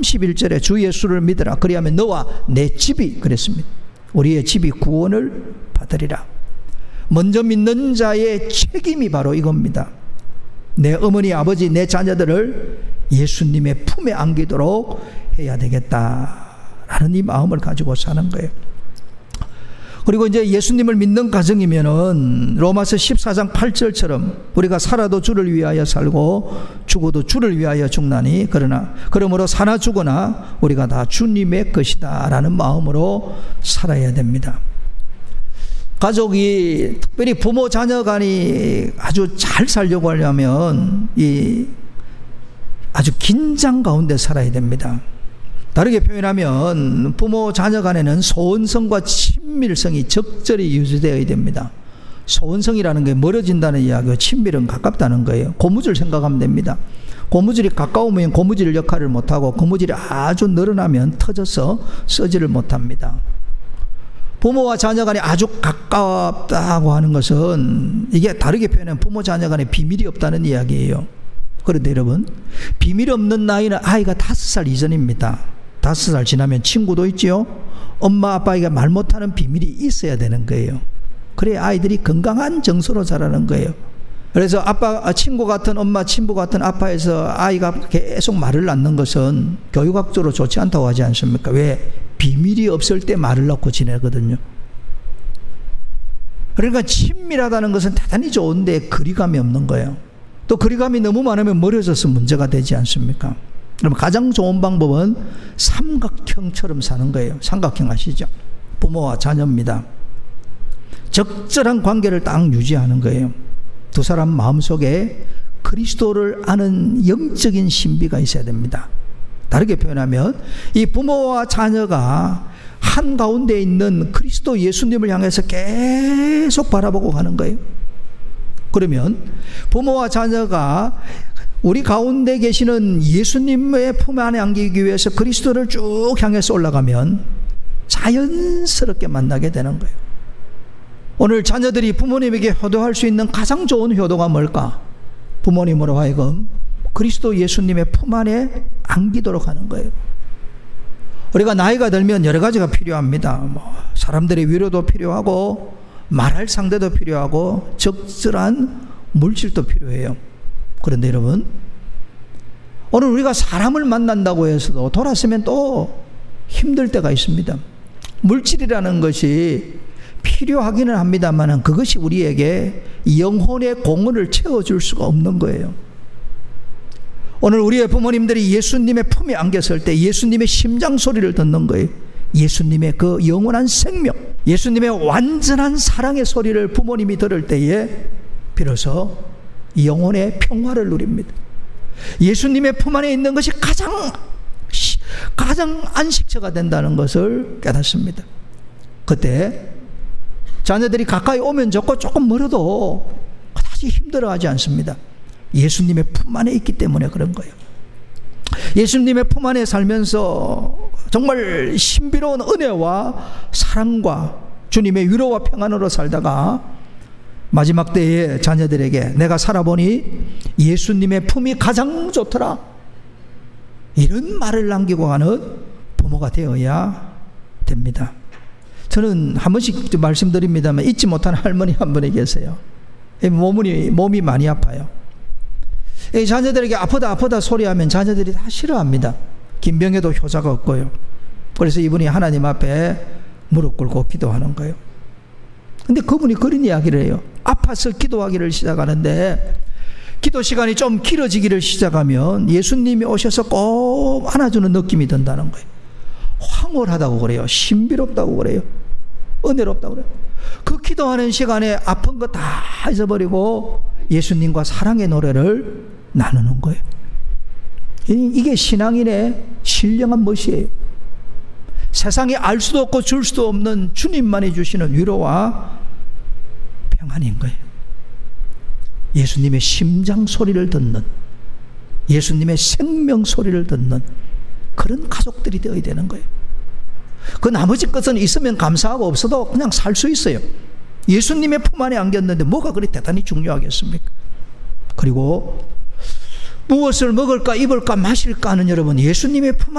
31절에 주 예수를 믿으라. 그리하면 너와 내 집이, 그랬습니다. 우리의 집이 구원을 받으리라. 먼저 믿는 자의 책임이 바로 이겁니다. 내 어머니, 아버지, 내 자녀들을 예수님의 품에 안기도록 해야 되겠다라는 이 마음을 가지고 사는 거예요. 그리고 이제 예수님을 믿는 가정이면은 로마서 14장 8절처럼 우리가 살아도 주를 위하여 살고 죽어도 주를 위하여 죽나니 그러므로 사나 죽으나 우리가 다 주님의 것이다 라는 마음으로 살아야 됩니다. 가족이, 특별히 부모 자녀 간이 아주 잘 살려고 하려면 이 아주 긴장 가운데 살아야 됩니다. 다르게 표현하면 부모 자녀 간에는 소원성과 친밀성이 적절히 유지되어야 됩니다. 소원성이라는 게 멀어진다는 이야기고 친밀은 가깝다는 거예요. 고무줄 생각하면 됩니다. 고무줄이 가까우면 고무줄 역할을 못하고 고무줄이 아주 늘어나면 터져서 쓰지를 못합니다. 부모와 자녀 간이 아주 가깝다고 하는 것은 이게 다르게 표현하면 부모 자녀 간에 비밀이 없다는 이야기예요. 그런데 여러분, 비밀 없는 나이는 아이가 5살 이전입니다. 5살 지나면 친구도 있지요. 엄마 아빠에게 말 못하는 비밀이 있어야 되는 거예요. 그래야 아이들이 건강한 정서로 자라는 거예요. 그래서 아빠, 친구 같은 엄마, 친구 같은 아빠에서 아이가 계속 말을 낳는 것은 교육학적으로 좋지 않다고 하지 않습니까? 왜? 비밀이 없을 때 말을 낳고 지내거든요. 그러니까 친밀하다는 것은 대단히 좋은데 거리감이 없는 거예요. 또 거리감이 너무 많으면 멀어져서 문제가 되지 않습니까? 그럼 가장 좋은 방법은 삼각형처럼 사는 거예요. 삼각형 아시죠? 부모와 자녀입니다. 적절한 관계를 딱 유지하는 거예요. 두 사람 마음속에 그리스도를 아는 영적인 신비가 있어야 됩니다. 다르게 표현하면 이 부모와 자녀가 한가운데 있는 그리스도 예수님을 향해서 계속 바라보고 가는 거예요. 그러면 부모와 자녀가 우리 가운데 계시는 예수님의 품 안에 안기기 위해서 그리스도를 쭉 향해서 올라가면 자연스럽게 만나게 되는 거예요. 오늘 자녀들이 부모님에게 효도할 수 있는 가장 좋은 효도가 뭘까? 부모님으로 하여금 그리스도 예수님의 품 안에 안기도록 하는 거예요. 우리가 나이가 들면 여러 가지가 필요합니다. 사람들의 위로도 필요하고 말할 상대도 필요하고 적절한 물질도 필요해요. 그런데 여러분, 오늘 우리가 사람을 만난다고 해서도 돌아서면 또 힘들 때가 있습니다. 물질이라는 것이 필요하기는 합니다만 그것이 우리에게 영혼의 공허를 채워줄 수가 없는 거예요. 오늘 우리의 부모님들이 예수님의 품에 안겼을 때 예수님의 심장 소리를 듣는 거예요. 예수님의 그 영원한 생명, 예수님의 완전한 사랑의 소리를 부모님이 들을 때에 비로소 영혼의 평화를 누립니다. 예수님의 품 안에 있는 것이 가장 안식처가 된다는 것을 깨닫습니다. 그때 자녀들이 가까이 오면 좋고 조금 멀어도 그다지 힘들어하지 않습니다. 예수님의 품 안에 있기 때문에 그런 거예요. 예수님의 품 안에 살면서 정말 신비로운 은혜와 사랑과 주님의 위로와 평안으로 살다가 마지막 때에 자녀들에게 내가 살아보니 예수님의 품이 가장 좋더라, 이런 말을 남기고 가는 부모가 되어야 됩니다. 저는 한 번씩 말씀드립니다만 잊지 못하는 할머니 한 분이 계세요. 몸이 많이 아파요. 자녀들에게 아프다 소리하면 자녀들이 다 싫어합니다. 김병에도 효자가 없고요. 그래서 이분이 하나님 앞에 무릎 꿇고 기도하는 거예요. 근데 그분이 그런 이야기를 해요. 아파서 기도하기를 시작하는데 기도 시간이 좀 길어지기를 시작하면 예수님이 오셔서 꼭 안아주는 느낌이 든다는 거예요. 황홀하다고 그래요. 신비롭다고 그래요. 은혜롭다고 그래요. 그 기도하는 시간에 아픈 거 다 잊어버리고 예수님과 사랑의 노래를 나누는 거예요. 이게 신앙인의 신령한 멋이에요. 세상에 알 수도 없고 줄 수도 없는 주님만이 주시는 위로와 평안인 거예요. 예수님의 심장 소리를 듣는, 예수님의 생명 소리를 듣는 그런 가족들이 되어야 되는 거예요. 그 나머지 것은 있으면 감사하고 없어도 그냥 살 수 있어요. 예수님의 품 안에 안겼는데 뭐가 그리 대단히 중요하겠습니까? 그리고 무엇을 먹을까 입을까 마실까 하는 여러분, 예수님의 품